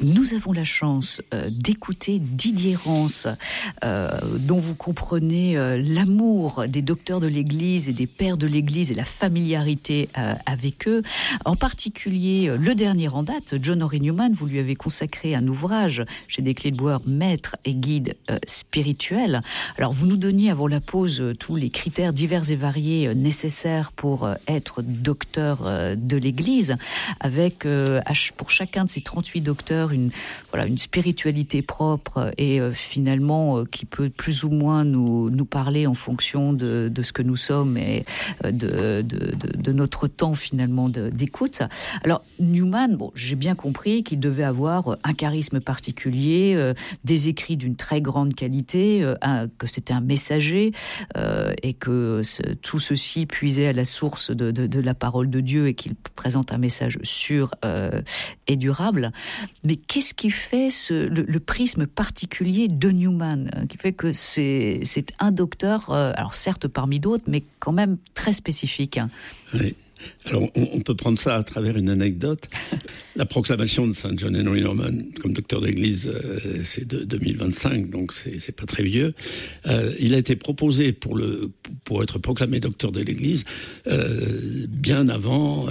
Nous avons la chance d'écouter Didier Rance, dont vous comprenez l'amour des docteurs de l'Église et des pères de l'Église et la familiarité avec eux. En particulier, le dernier en date, John Henry Newman, vous lui avez consacré un ouvrage chez Desclés de Bois, Maître et guide spirituel. Alors, vous nous donniez avant la pause tous les critères divers et variés nécessaires pour être docteur de l'Église, avec pour chacun de ces 38 docteurs une spiritualité propre et finalement qui peut plus ou moins nous parler en fonction de ce que nous sommes et de notre temps finalement d'écoute. Alors Newman, j'ai bien compris qu'il devait avoir un charisme particulier, des écrits d'une très grande qualité, que c'était un messager et que tout ceci puisait à la source de la parole de Dieu et qu'il présente un message sûr et durable. Mais qu'est-ce qui fait le prisme particulier de Newman, qui fait que c'est un docteur, alors certes parmi d'autres, mais quand même très spécifique. Oui. Alors, on peut prendre ça à travers une anecdote. La proclamation de Saint John Henry Newman comme docteur d'église, c'est de 2025, donc c'est pas très vieux. Il a été proposé pour être proclamé docteur de l'église bien avant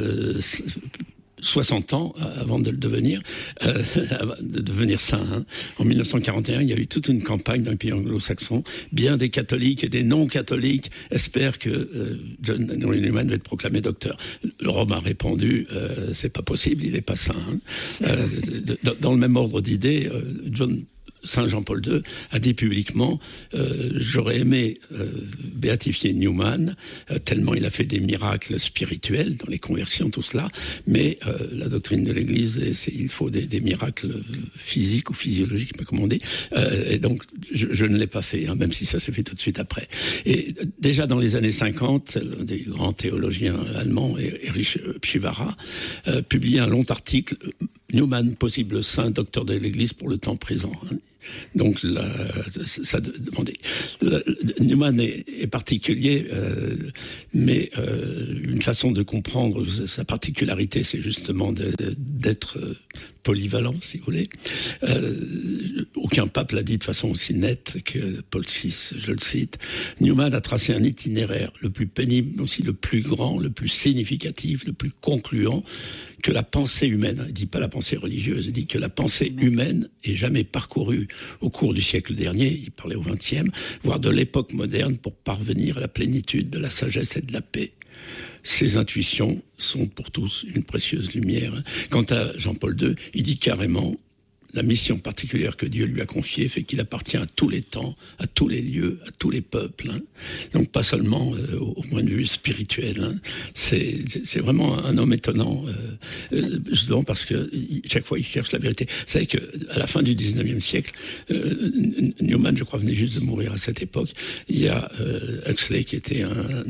60 ans avant de le devenir, de devenir saint. Hein. En 1941, il y a eu toute une campagne dans les pays anglo-saxons. Bien des catholiques et des non-catholiques espèrent que John Henry Newman va être proclamé docteur. Le Rome a répondu, c'est pas possible, il est pas saint. Hein. Dans le même ordre d'idées, Saint Jean-Paul II a dit publiquement j'aurais aimé béatifier Newman tellement il a fait des miracles spirituels dans les conversions, tout cela, mais la doctrine de l'Église, il faut des miracles physiques ou physiologiques, je sais pas comment on dit, et donc je ne l'ai pas fait, hein, même si ça s'est fait tout de suite après. Et déjà dans les années 50, un des grands théologiens allemands, Erich Pschivara, publiait un long article, Newman, possible saint, docteur de l'Église pour le temps présent. Hein. Donc, ça demandait. Newman est particulier, mais une façon de comprendre sa particularité, c'est justement d'être polyvalent, si vous voulez. Aucun pape l'a dit de façon aussi nette que Paul VI, je le cite. Newman a tracé un itinéraire le plus pénible, mais aussi le plus grand, le plus significatif, le plus concluant que la pensée humaine, il dit pas la pensée religieuse, il dit que la pensée humaine ait jamais parcouru au cours du siècle dernier, il parlait au XXe, voire de l'époque moderne pour parvenir à la plénitude de la sagesse et de la paix. Ces intuitions sont pour tous une précieuse lumière. Quant à Jean-Paul II, il dit carrément la mission particulière que Dieu lui a confiée fait qu'il appartient à tous les temps, à tous les lieux, à tous les peuples. Hein. Donc pas seulement au point de vue spirituel. Hein. C'est vraiment un homme étonnant, justement parce que chaque fois il cherche la vérité. Vous savez qu'à la fin du 19e siècle, Newman, je crois, venait juste de mourir à cette époque. Il y a Huxley qui était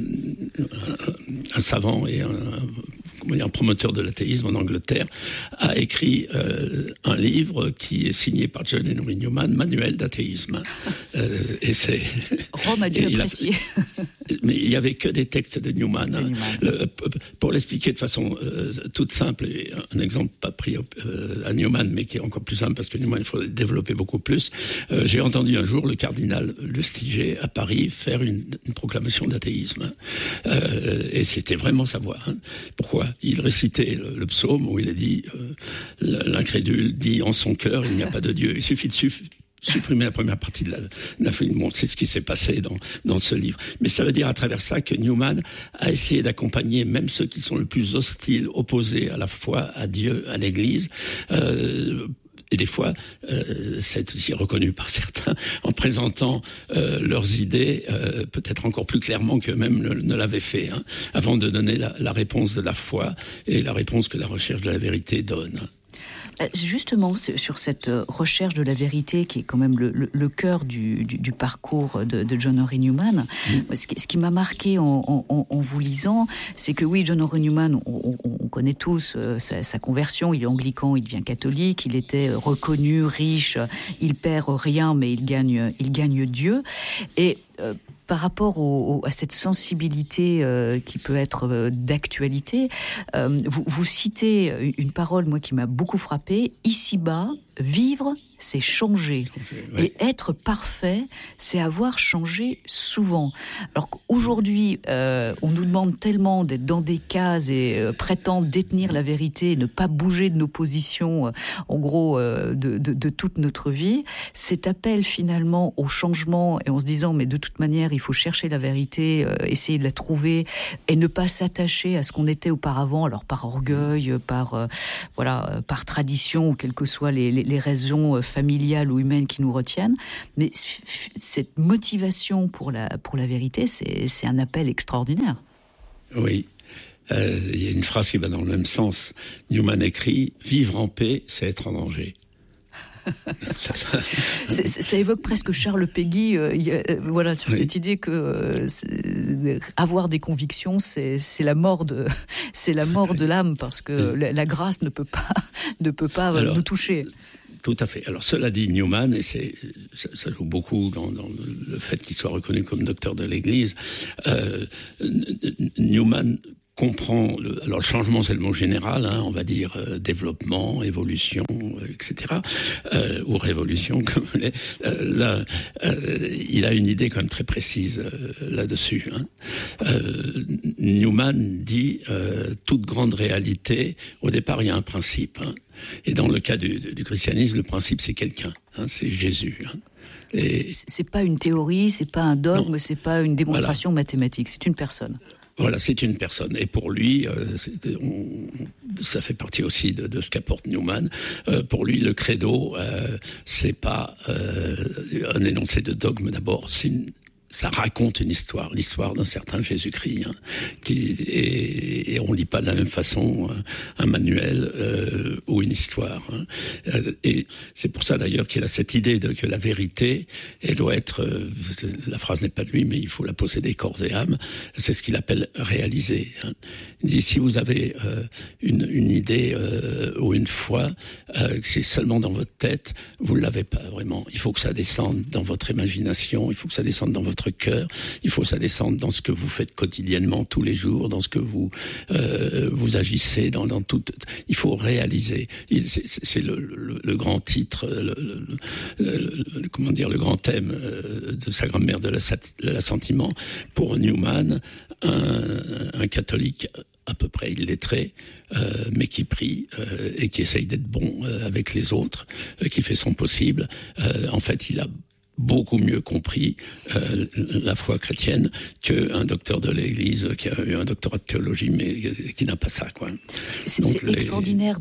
un savant et un promoteur de l'athéisme en Angleterre, a écrit un livre qui est signé par John Henry Newman, Manuel d'athéisme. Et c'est... Rome a dû apprécier. Mais il n'y avait que des textes de Newman. Hein. Pour l'expliquer de façon toute simple, et un exemple pas pris à Newman, mais qui est encore plus simple parce que Newman, il faut développer beaucoup plus. J'ai entendu un jour le cardinal Lustiger à Paris faire une proclamation d'athéisme. Et c'était vraiment sa voix. Hein. Pourquoi ? Il récitait le psaume où il a dit l'incrédule dit en son cœur il n'y a pas de Dieu. Il suffit de supprimer la première partie de la film. Bon, c'est ce qui s'est passé dans ce livre. Mais ça veut dire à travers ça que Newman a essayé d'accompagner même ceux qui sont le plus hostiles, opposés à la foi, à Dieu, à l'Église. Et des fois, c'est aussi reconnu par certains, en présentant leurs idées peut-être encore plus clairement qu'eux-mêmes ne l'avaient fait, hein, avant de donner la réponse de la foi et la réponse que la recherche de la vérité donne. Justement, sur cette recherche de la vérité qui est quand même le cœur du parcours de John Henry Newman, ce qui m'a marqué en vous lisant, c'est que oui, John Henry Newman, on connaît tous sa conversion, il est anglican, il devient catholique, il était reconnu, riche, il perd rien, mais il gagne Dieu. Et par rapport à cette sensibilité qui peut être d'actualité, vous citez une parole, moi, qui m'a beaucoup frappée. Ici-bas, vivre, c'est changer. Oui. Et être parfait, c'est avoir changé souvent. Alors qu'aujourd'hui, on nous demande tellement d'être dans des cases et prétendre détenir la vérité, ne pas bouger de nos positions, en gros, de toute notre vie. Cet appel finalement au changement, et en se disant, mais de toute manière, il faut chercher la vérité, essayer de la trouver, et ne pas s'attacher à ce qu'on était auparavant, alors par orgueil, par tradition, ou quelles que soient les raisons familiales ou humaines qui nous retiennent. Mais cette motivation pour la vérité, c'est un appel extraordinaire. Oui. Il y a une phrase qui va dans le même sens. Newman écrit « Vivre en paix, c'est être en danger ». Ça évoque presque Charles Péguy, sur cette idée que avoir des convictions, c'est la mort de l'âme, parce que la grâce ne peut pas alors, nous toucher. Tout à fait. Alors cela dit, Newman, et ça joue beaucoup dans le fait qu'il soit reconnu comme docteur de l'Église, Newman comprend alors le changement, c'est le mot général, on va dire développement, évolution, etc., ou révolution, comme vous voulez. Là, il a une idée quand même très précise là-dessus. Newman dit toute grande réalité. Au départ, il y a un principe. Et dans le cas du christianisme, le principe, c'est quelqu'un. C'est Jésus. Et c'est pas une théorie, c'est pas un dogme, non. C'est pas une démonstration mathématique. C'est une personne. Voilà, c'est une personne. Et pour lui, ça fait partie aussi de ce qu'apporte Newman. Pour lui, le credo, c'est pas un énoncé de dogme d'abord, ça raconte une histoire, l'histoire d'un certain Jésus-Christ, et on lit pas de la même façon un manuel ou une histoire. Et c'est pour ça d'ailleurs qu'il a cette idée que la vérité, elle doit être, la phrase n'est pas de lui, mais il faut la posséder corps et âme. C'est ce qu'il appelle réaliser. Il dit si vous avez une idée ou une foi, que c'est seulement dans votre tête, vous l'avez pas vraiment. Il faut que ça descende dans votre imagination, il faut que ça descende dans votre cœur, il faut que ça descende dans ce que vous faites quotidiennement, tous les jours, dans ce que vous agissez, dans tout. Il faut réaliser. C'est le grand titre, le grand thème de sa grammaire de l'assentiment. Pour Newman, un catholique à peu près illettré, mais qui prie et qui essaye d'être bon avec les autres, qui fait son possible. En fait, il a beaucoup mieux compris la foi chrétienne qu'un docteur de l'Église qui a eu un doctorat de théologie mais qui n'a pas ça, quoi. C'est extraordinaire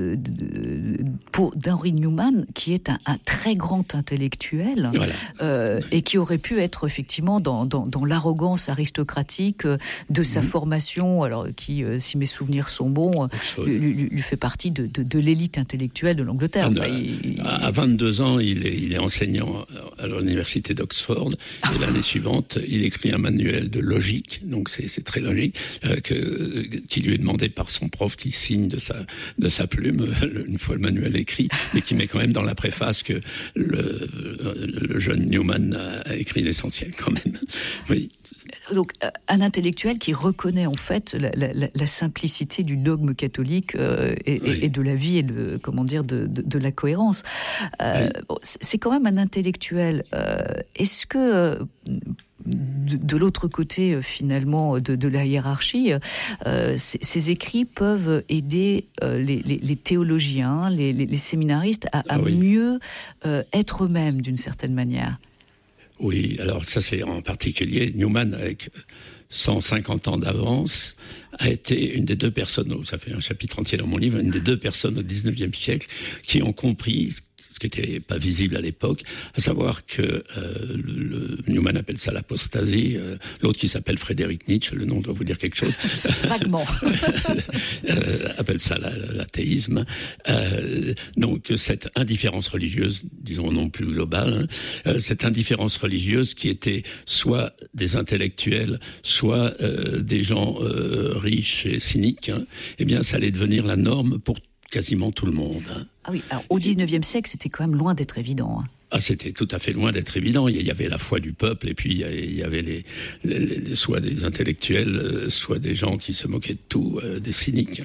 d'Henry Newman, qui est un très grand intellectuel, voilà. Et qui aurait pu être effectivement dans l'arrogance aristocratique de sa formation, alors qui, si mes souvenirs sont bons, lui fait partie de l'élite intellectuelle de l'Angleterre. À 22 ans, il est enseignant à l'université d'Oxford, et l'année suivante, il écrit un manuel de logique, donc c'est très logique, qui lui est demandé par son prof, qui signe de sa plume, une fois le manuel écrit, mais qui met quand même dans la préface que le jeune Newman a écrit l'essentiel quand même. Oui. Donc un intellectuel qui reconnaît en fait la simplicité du dogme catholique et de la vie et de la cohérence. C'est quand même un intellectuel. Est-ce que de l'autre côté finalement de la hiérarchie, ces écrits peuvent aider les théologiens, les séminaristes à mieux être eux-mêmes d'une certaine manière? Oui, alors ça c'est en particulier Newman, avec 150 ans d'avance, a été une des deux personnes, ça fait un chapitre entier dans mon livre, une des deux personnes au 19e siècle qui ont compris ce qui n'était pas visible à l'époque, à savoir que Newman appelle ça l'apostasie, l'autre qui s'appelle Frédéric Nietzsche, le nom doit vous dire quelque chose. Vaguement. Appelle ça l'athéisme. Donc cette indifférence religieuse, disons non plus globale, cette indifférence religieuse qui était soit des intellectuels, soit des gens riches et cyniques, eh bien ça allait devenir la norme pour quasiment tout le monde. Ah oui, alors au 19e siècle, c'était quand même loin d'être évident. C'était tout à fait loin d'être évident. Il y avait la foi du peuple, et puis il y avait soit des intellectuels, soit des gens qui se moquaient de tout, des cyniques.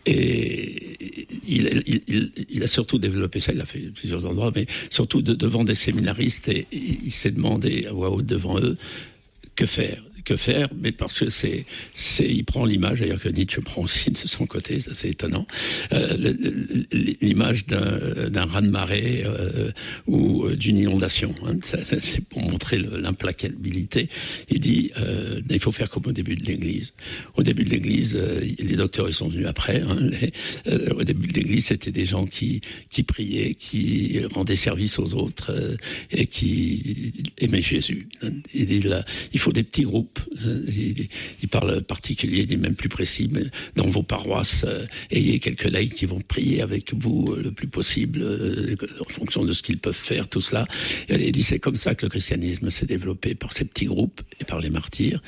Et il a surtout développé ça, il l'a fait à plusieurs endroits, mais surtout devant des séminaristes, et il s'est demandé à voix haute devant eux, que faire, mais parce que il prend l'image, d'ailleurs que Nietzsche prend aussi de son côté, ça c'est étonnant, l'image d'un raz-de-marée ou d'une inondation. C'est pour montrer l'implacabilité. Il dit, il faut faire comme au début de l'Église. Au début de l'Église, les docteurs ils sont venus après. Au début de l'Église, c'était des gens qui priaient, qui rendaient service aux autres et qui aimaient Jésus. Il dit là, il faut des petits groupes. Il parle particulier, il dit même plus précis, mais dans vos paroisses, ayez quelques laïcs qui vont prier avec vous le plus possible, en fonction de ce qu'ils peuvent faire, tout cela. Il dit c'est comme ça que le christianisme s'est développé, par ces petits groupes et par les martyrs,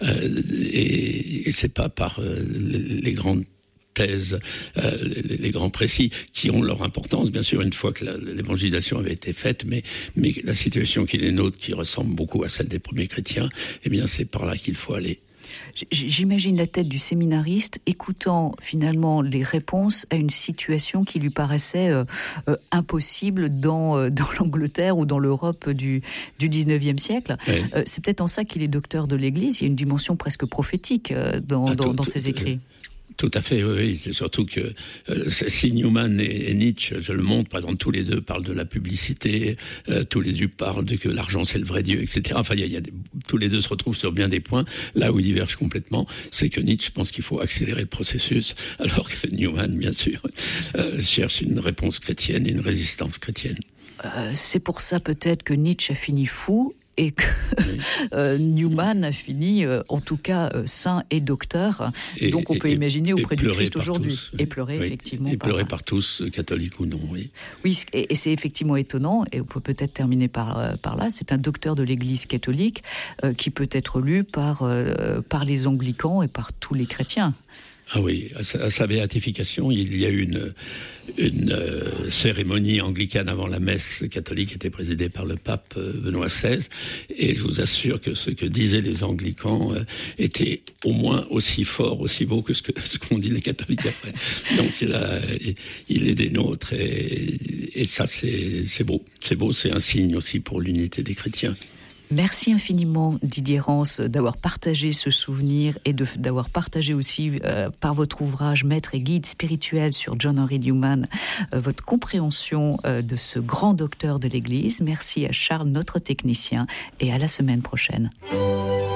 et c'est pas par les grandes thèses, les grands précis, qui ont leur importance, bien sûr, une fois que l'évangélisation avait été faite, mais la situation qui est nôtre, qui ressemble beaucoup à celle des premiers chrétiens, eh bien, c'est par là qu'il faut aller. J'imagine la tête du séminariste écoutant finalement les réponses à une situation qui lui paraissait impossible dans l'Angleterre ou dans l'Europe du 19e siècle. Oui. C'est peut-être en ça qu'il est docteur de l'Église. Il y a une dimension presque prophétique dans ses écrits. Tout à fait, oui. C'est surtout que si Newman et Nietzsche, je le montre, par exemple, tous les deux parlent de la publicité, tous les deux parlent de que l'argent c'est le vrai Dieu, etc. Enfin, tous les deux se retrouvent sur bien des points. Là où ils divergent complètement, c'est que Nietzsche pense qu'il faut accélérer le processus, alors que Newman, bien sûr, cherche une réponse chrétienne et une résistance chrétienne. C'est pour ça peut-être que Nietzsche a fini fou, et que Newman a fini, en tout cas, saint et docteur. Donc on peut imaginer auprès du Christ aujourd'hui. Et pleurer, effectivement. Et pleurer par tous, catholiques ou non, oui. Oui, et c'est effectivement étonnant, et on peut peut-être terminer par là, c'est un docteur de l'Église catholique qui peut être lu par les anglicans et par tous les chrétiens. Ah oui, à sa béatification, il y a eu une cérémonie anglicane avant la messe catholique qui était présidée par le pape Benoît XVI, et je vous assure que ce que disaient les anglicans était au moins aussi fort, aussi beau que ce qu'ont dit les catholiques après. Donc il est des nôtres, et ça c'est beau. C'est beau, c'est un signe aussi pour l'unité des chrétiens. Merci infiniment Didier Rance d'avoir partagé ce souvenir et d'avoir partagé aussi par votre ouvrage Maître et guide spirituel sur John Henry Newman votre compréhension de ce grand docteur de l'Église. Merci à Charles, notre technicien, et à la semaine prochaine.